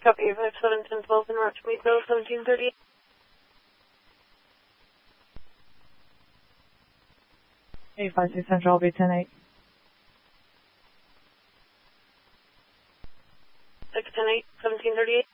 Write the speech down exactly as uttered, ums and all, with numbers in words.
Copy, eight five seven, ten twelve, en route to Meadville, seventeen thirty. eight five six Central, I'll be ten eight. six ten eight, seventeen thirty-eight.